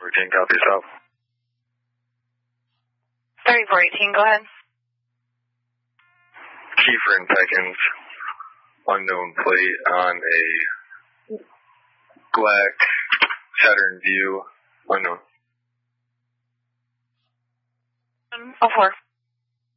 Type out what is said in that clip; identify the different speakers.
Speaker 1: 14, copy south.
Speaker 2: 3418, go ahead.
Speaker 1: Kiefer and Peckins, unknown plate on a black Saturn View, unknown.
Speaker 2: 04.